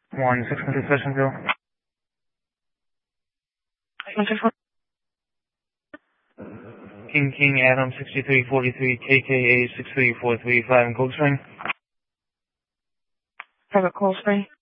1600 Pleasantville. King Adam 6343 KKA 63435 in Cold Spring. Private Cold Spring.